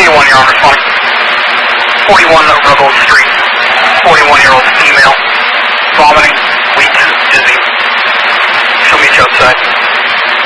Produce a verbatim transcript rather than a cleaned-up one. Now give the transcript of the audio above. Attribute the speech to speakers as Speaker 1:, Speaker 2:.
Speaker 1: forty-one, you're on responding. forty-one Ruggles Street. forty-one-year-old female. Vomiting.